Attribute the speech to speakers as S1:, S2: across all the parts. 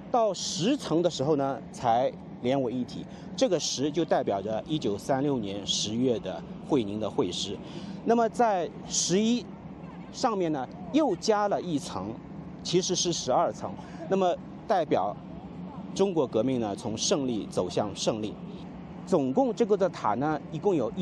S1: 到10层的时候呢才连为一体。这个10就代表着1936年10月的会宁的会师。那么在11上面呢又加了一层，其实是12层。那么代表中国革命呢从胜利走向胜利。总共这个的塔呢，一共有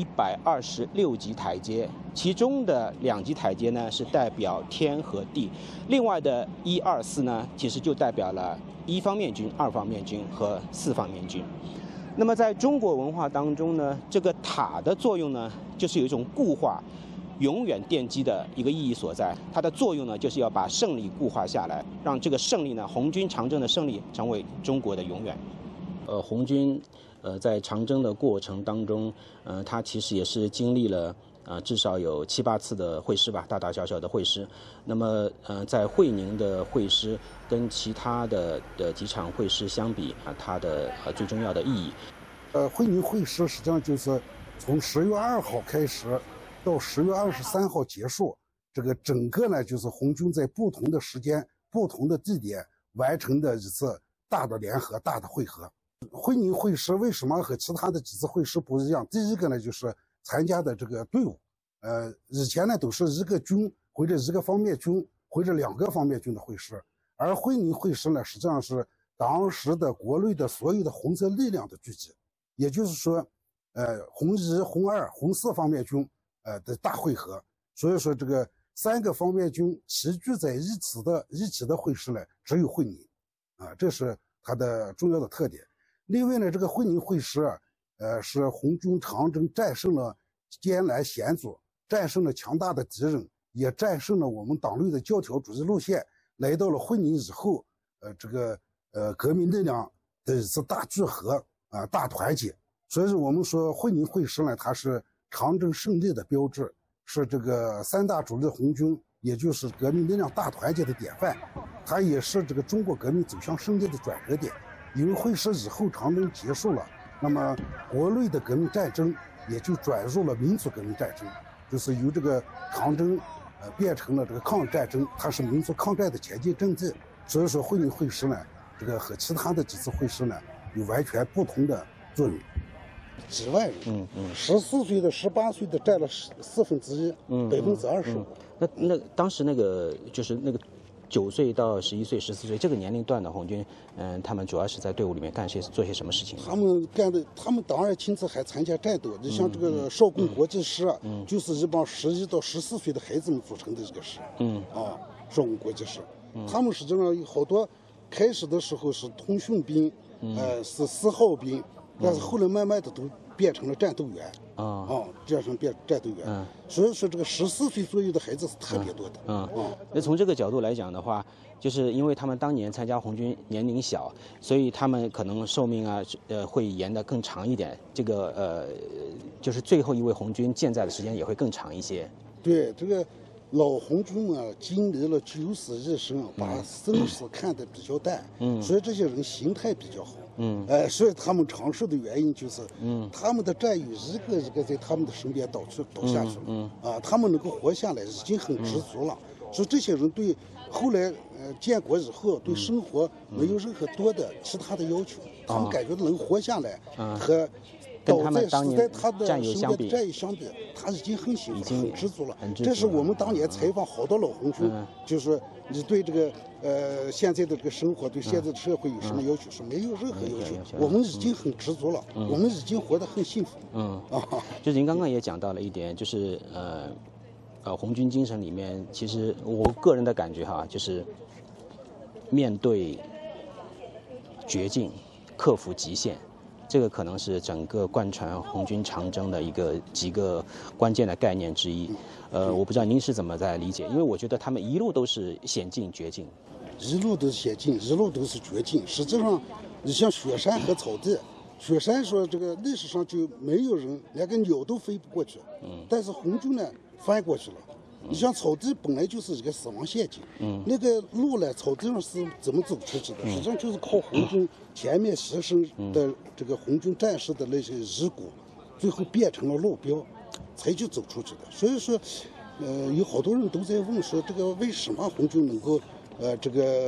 S1: 126级台阶，其中的2级台阶呢是代表天和地，另外的1、2、4呢，其实就代表了1方面军、2方面军和4方面军。那么在中国文化当中呢，这个塔的作用呢，就是有一种固化、永远奠基的一个意义所在。它的作用呢，就是要把胜利固化下来，让这个胜利呢，红军长征的胜利成为中国的永远。红军在长征的过程当中，它其实也是经历了至少有7、8次的会师吧，大大小小的会师。那么在会宁的会师跟其他的几场会师相比它的最重要的意义。
S2: 会宁会师实际上就是从10月2号开始到10月23号结束，这个整个呢就是红军在不同的时间、不同的地点完成的一次大的联合、大的会合。会宁会师为什么和其他的几次会师不一样？第一个呢，就是参加的这个队伍，以前呢都是一个军或者一个方面军或者2个方面军的会师，而会宁会师呢，实际上是当时的国内的所有的红色力量的聚集，也就是说，红1、红2、红4方面军的大会合。所以说，这个3个方面军齐聚在一起的会师呢，只有会宁，这是它的重要的特点。另外呢，这个会宁会师是红军长征战胜了艰难险阻，战胜了强大的敌人，也战胜了我们党内的教条主义路线，来到了会宁以后，这个革命力量的一次大聚合大团结。所以说我们说会宁会师呢，它是长征胜利的标志，是这个3大主力红军，也就是革命力量大团结的典范，它也是这个中国革命走向胜利的转折点。因为会师以后长征结束了，那么国内的革命战争也就转入了民族革命战争，就是由这个长征变成了这个抗日战争，它是民族抗战的前进阵地。所以说会宁会师呢，这个和其他的几次会师呢有完全不同的作用。几万人，14岁的、18岁的占了1/4，25%。
S1: 那当时那个就是那个9岁到11岁、14岁这个年龄段的红军，他们主要是在队伍里面做些什么事情？
S2: 他们当然亲自还参加战斗。你像这个少共国际师，就是一帮11到14岁的孩子们组成的这个师，少共国际师，他们实际上有好多，开始的时候是通讯兵，是4号兵，但是后来慢慢的都变成了战斗员。变成战斗员。所以说这个14岁左右的孩子是特别多的。
S1: 那从这个角度来讲的话，就是因为他们当年参加红军年龄小，所以他们可能寿命会延得更长一点。这个就是最后一位红军健在的时间也会更长一些。
S2: 对，这个老红军嘛，经历了九死一生，把生死看得比较淡，所以这些人心态比较好。所以他们长寿的原因就是，他们的战友一个一个在他们的身边倒下去了，他们能够活下来已经很知足了。所以这些人对后来建国以后对生活没有任何多的其他的要求，他们感觉能活下来和
S1: 跟他们当年
S2: 他的
S1: 战友相比，
S2: 他已经很幸福、很知足了。这是我们当年采访好多老红军，就是说你对这个现在的这个生活、对现在的社会有什么要求？是没有任何要求，我们已经很知足了，我们已经活得很幸福。
S1: 就是您刚刚也讲到了一点，就是红军精神里面，其实我个人的感觉就是面对绝境，克服极限。这个可能是整个贯穿红军长征的几个关键的概念之一。我不知道您是怎么在理解，因为我觉得他们一路都是险境绝境，
S2: 一路都是险境，一路都是绝境。实际上，你像雪山和草地，雪山说这个历史上就没有人连个鸟都飞不过去，但是红军呢翻过去了。你像草地本来就是一个死亡陷阱，那个路呢，草地上是怎么走出去的？实际上就是靠红军前面牺牲的这个红军战士的那些遗骨，最后变成了路标，才去走出去的。所以说，有好多人都在问说，这个为什么红军能够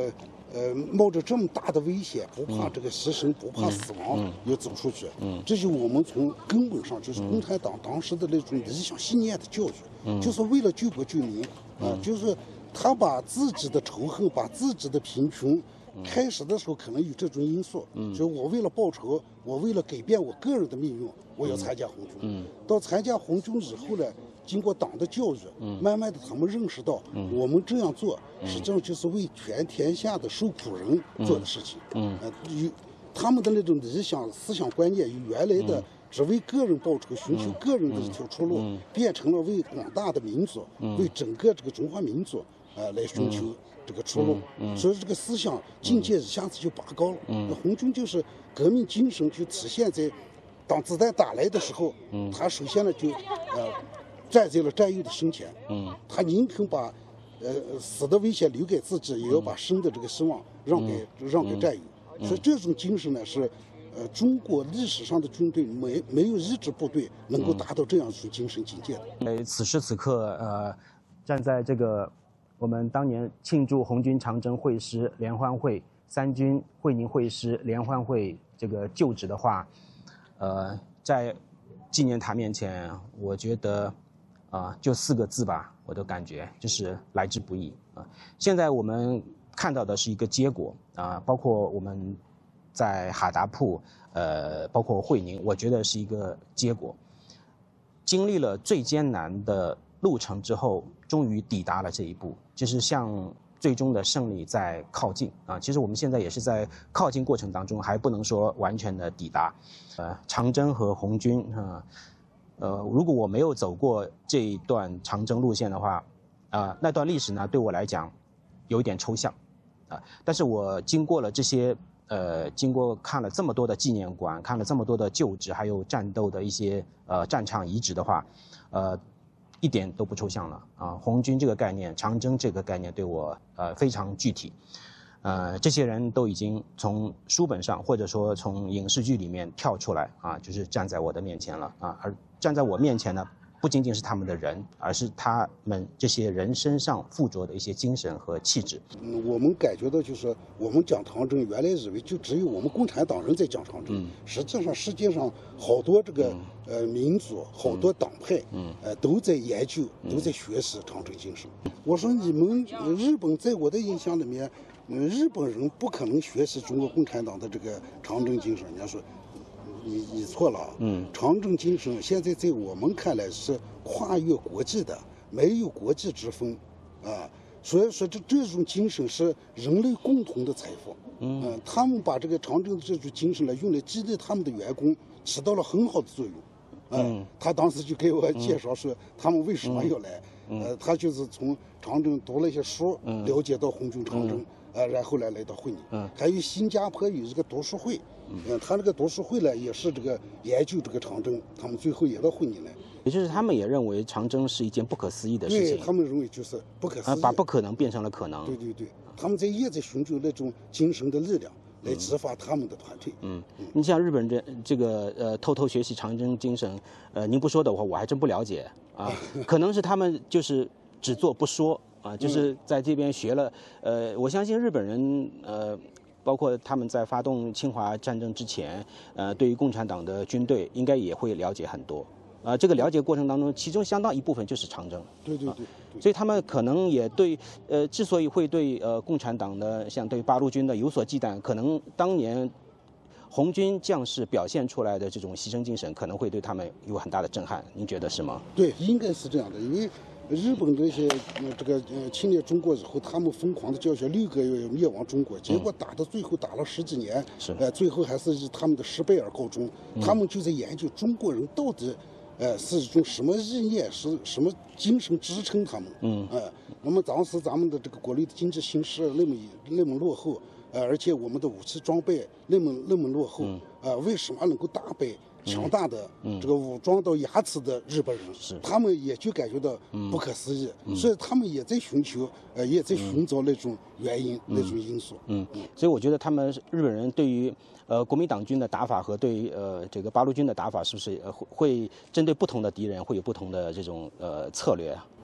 S2: 冒着这么大的危险，不怕这个牺牲，不怕死亡，要走出去。这就我们从根本上就是共产党当时的那种理想信念的教育，就是为了救国救民就是他把自己的仇恨，把自己的贫穷。开始的时候可能有这种因素，就是我为了报仇，我为了改变我个人的命运，我要参加红军。到参加红军以后呢，经过党的教育，慢慢的他们认识到，我们这样做实际上就是为全天下的受苦人做的事情。与他们的那种理想思想观念与原来的只为个人报仇、寻求个人的一条出路，变成了为广大的民族、为整个这个中华民族来寻求这个出路。所以这个思想境界一下子就拔高了。那红军就是革命精神就体现在，当子弹打来的时候，他首先呢就站在了战友的身前。他宁肯把死的危险留给自己，也要把生的这个希望让给战友。所以这种精神呢是。中国历史上的军队没有一支部队能够达到这样一种精神境界的。
S1: 此时此刻，站在这个我们当年庆祝红军长征会师联欢会、三军会宁会师联欢会这个就职的话，在纪念塔面前，我觉得就4个字吧，我的感觉就是来之不易啊。现在我们看到的是一个结果包括我们。在哈达铺，包括会宁，我觉得是一个结果。经历了最艰难的路程之后，终于抵达了这一步，就是向最终的胜利在靠近其实我们现在也是在靠近过程当中，还不能说完全的抵达。长征和红军如果我没有走过这一段长征路线的话，那段历史呢，对我来讲有一点抽象但是我经过了这些。经过看了这么多的纪念馆，看了这么多的旧址，还有战斗的一些战场遗址的话，一点都不抽象了红军这个概念，长征这个概念对我非常具体。这些人都已经从书本上或者说从影视剧里面跳出来就是站在我的面前了而站在我面前呢。不仅仅是他们的人，而是他们这些人身上附着的一些精神和气质。
S2: 我们感觉到就是我们讲长征，原来以为就只有我们共产党人在讲长征，实际上世界上好多这个民族、好多党派都在研究、都在学习长征精神。我说你们日本在我的印象里面，日本人不可能学习中国共产党的这个长征精神。人家说。你错了长征精神现在在我们看来是跨越国际的，没有国际之分所以说这种精神是人类共同的财富。他们把这个长征的这种精神呢，用来激励他们的员工，起到了很好的作用。他当时就给我介绍说他们为什么要来。他就是从长征读了一些书，了解到红军长征。然后来到会宁。还有新加坡有一个读书会。他那个读书会呢，也是这个研究这个长征，他们最后也到会宁来。
S1: 也就是他们也认为长征是一件不可思议的事情。
S2: 对，他们认为就是不可思议，
S1: 把不可能变成了可能。
S2: 对，他们也在寻求那种精神的力量来激发他们的团队。
S1: 你像日本这个偷偷学习长征精神，您不说的话，我还真不了解可能是他们就是只做不说就是在这边学了。我相信日本人包括他们在发动侵华战争之前，对于共产党的军队应该也会了解很多。这个了解过程当中，其中相当一部分就是长征。
S2: 对。
S1: 所以他们可能也对，之所以会对共产党的像对八路军的有所忌惮，可能当年红军将士表现出来的这种牺牲精神，可能会对他们有很大的震撼。您觉得是吗？
S2: 对，应该是这样的，因为。日本这些这个侵略中国以后，他们疯狂的叫嚣6个月灭亡中国，结果打到最后打了10几年，最后还是以他们的失败而告终。他们就在研究中国人到底是一种什么意念，是什么精神支撑他们。那么当时咱们的这个国内的经济形势那么落后，而且我们的武器装备那么落后，为什么能够打败？强大的这个武装到牙齿的日本人，他们也就感觉到不可思议，所以他们也在寻求，也在寻找那种原因、那种因素。
S1: 所以我觉得他们日本人对于国民党军的打法和对于这个八路军的打法，是不是会针对不同的敌人会有不同的这种策略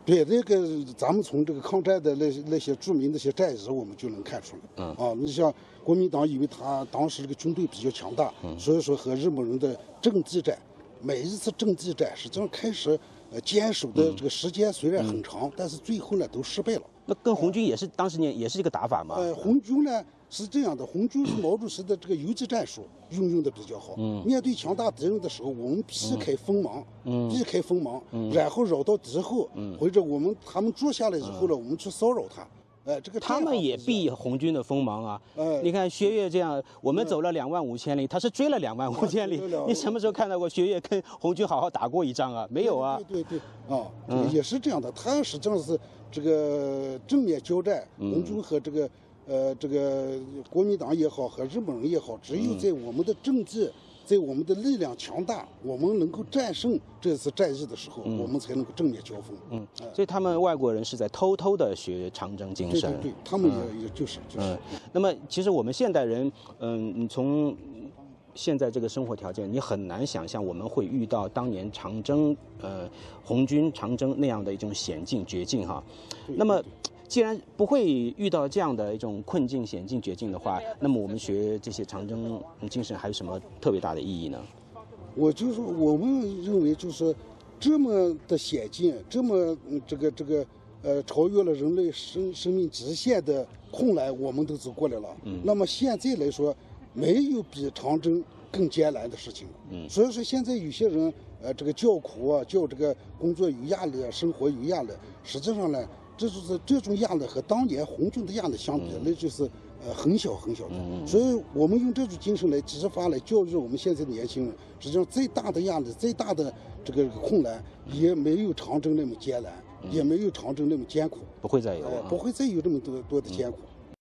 S2: 对，这个咱们从这个抗战的那些著名的些战役，我们就能看出来。你像国民党，因为他当时这个军队比较强大，所以说和日本人的阵地战，每一次阵地战实际上开始坚守的这个时间虽然很长，但是最后呢都失败了。
S1: 那跟红军也是当时也是一个打法嘛？
S2: 红军呢是这样的，红军是毛主席的这个游击战术运用的比较好。面对强大敌人的时候，我们避开锋芒，然后绕到敌后，或者他们坐下来以后呢，我们去骚扰他。这个
S1: 他们也避红军的锋芒啊！你看薛岳这样，我们走了25000里，他是追了25000里。你什么时候看到过薛岳跟红军好好打过一仗啊？没有啊！
S2: 对，也是这样的。他实际上是这个正面交战，红军和这个国民党也好，和日本人也好，只有在我们的政治。在我们的力量强大，我们能够战胜这次战役的时候，我们才能够正面交锋。
S1: 所以他们外国人是在偷偷的学长征精神。
S2: 对，他们也就是。
S1: 那么其实我们现代人，你从现在这个生活条件，你很难想象我们会遇到当年长征，红军长征那样的一种险境绝境哈。那么。既然不会遇到这样的一种困境、险境、绝境的话，那么我们学这些长征精神还有什么特别大的意义呢？
S2: 我们认为就是这么的险境，这么超越了人类生命极限的困难，我们都走过来了。那么现在来说，没有比长征更艰难的事情了。所以说现在有些人这个叫苦啊，叫这个工作有压力啊，生活有压力，实际上呢。这种压力和当年红军的压力相比，那就是很小很小的。所以我们用这种精神来激发、来教育我们现在的年轻人。实际上，再大的压力、再大的这个困难，也没有长征那么艰难，也没有长征那么艰苦。
S1: 不会再有，
S2: 不会再有这么多的艰苦。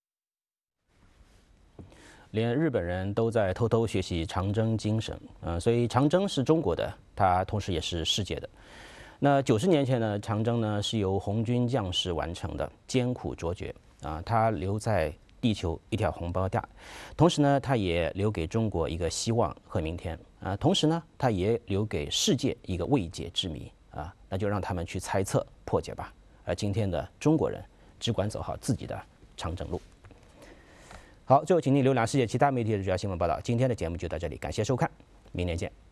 S1: 连日本人都在偷偷学习长征精神，所以长征是中国的，它同时也是世界的。那90年前呢，长征呢是由红军将士完成的，艰苦卓绝啊，它留在地球一条红包带，同时呢，它也留给中国一个希望和明天啊，同时呢，它也留给世界一个未解之谜啊，那就让他们去猜测破解吧。而今天的中国人只管走好自己的长征路。好，最后请您浏览世界其他媒体的主要新闻报道。今天的节目就到这里，感谢收看，明年见。